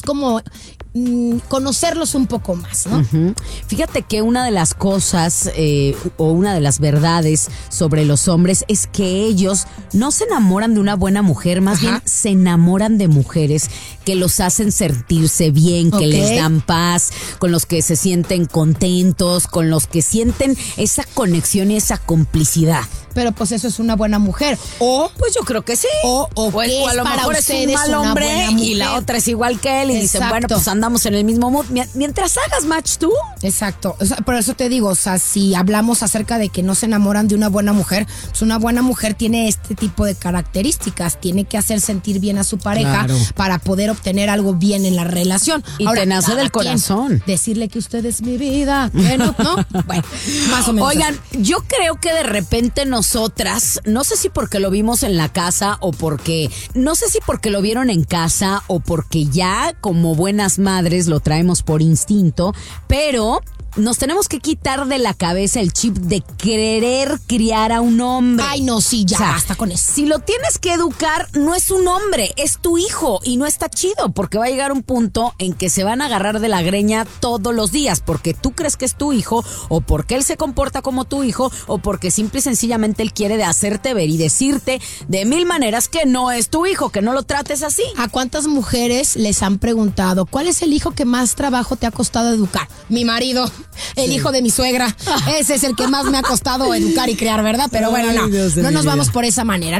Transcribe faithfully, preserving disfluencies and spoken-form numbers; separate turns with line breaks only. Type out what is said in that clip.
como mm, conocerlos un poco más, ¿no?
Uh-huh. Fíjate que una de las cosas eh, o una de las verdades sobre los hombres es que ellos no se enamoran de una buena mujer, más Ajá. bien se enamoran de mujeres que los hacen sentirse bien, que
okay.
les dan paz, con los que se sienten contentos, con los que sienten esa conexión y esa complicidad.
Pero pues eso es una buena mujer. O,
pues yo creo que sí.
O, o,
pues,
o
a lo mejor es un mal hombre y la otra es igual que él y Exacto. dicen, bueno, pues andamos en el mismo mood. Mientras hagas match tú.
Exacto. O sea, por eso te digo, o sea, si hablamos acerca de que no se enamoran de una buena mujer, pues una buena mujer tiene este tipo de características. Tiene que hacer sentir bien a su pareja claro. para poder obtener algo bien en la relación.
Y Ahora, te nace del corazón.
Decirle que usted es mi vida. Bueno, ¿no? Bueno, más o menos.
Oigan, yo creo que de repente nos Nosotras, no sé si porque lo vimos en la casa o porque, no sé si porque lo vieron en casa o porque ya como buenas madres lo traemos por instinto, pero nos tenemos que quitar de la cabeza el chip de querer criar a un hombre.
Ay, no, sí, ya,
o sea,
basta con eso.
Si lo tienes que educar, no es un hombre, es tu hijo y no está chido porque va a llegar un punto en que se van a agarrar de la greña todos los días porque tú crees que es tu hijo o porque él se comporta como tu hijo o porque simple y sencillamente él quiere de hacerte ver y decirte de mil maneras que no es tu hijo, que no lo trates así.
¿A cuántas mujeres les han preguntado cuál es el hijo que más trabajo te ha costado educar? Mi marido. El sí. hijo de mi suegra. Ese es el que más me ha costado educar y criar, ¿verdad? Pero bueno, no, no nos vamos por esa manera.